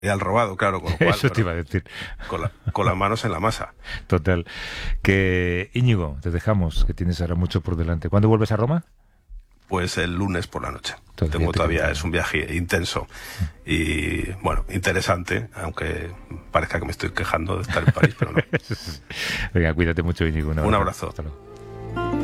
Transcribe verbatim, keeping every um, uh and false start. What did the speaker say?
y al robado, claro, con lo cual, Eso te bueno, iba a decir. con, la- con las manos en la masa. Total. Que, Íñigo, te dejamos, que tienes ahora mucho por delante. ¿Cuándo vuelves a Roma? Pues el lunes por la noche. Todavía Tengo te todavía, queda. es un viaje intenso y, bueno, interesante, aunque parezca que me estoy quejando de estar en París, pero no. Venga, cuídate mucho, Íñigo. Un abrazo. Hasta luego.